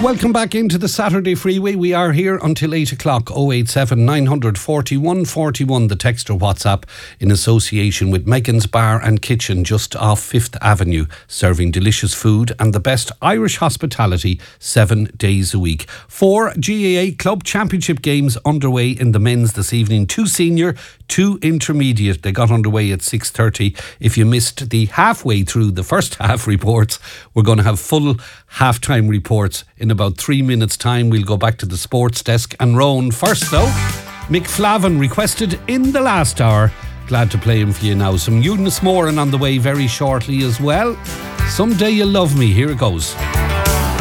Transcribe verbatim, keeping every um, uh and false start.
Welcome back into the Saturday Freeway. We are here until eight o'clock. oh eight seven, nine four one, four one, the text or WhatsApp, in association with Megan's Bar and Kitchen just off Fifth Avenue, serving delicious food and the best Irish hospitality seven days a week. Four G A A Club Championship games underway in the men's this evening. Two senior, two intermediate. They got underway at six thirty. If you missed the halfway through the first half reports, we're going to have full half-time reports in about three minutes' time. We'll go back to the sports desk. And Rowan first, though. Mick Flavin requested in the last hour. Glad to play him for you now. Some Eunice Moran on the way very shortly as well. Someday You'll Love Me. Here it goes.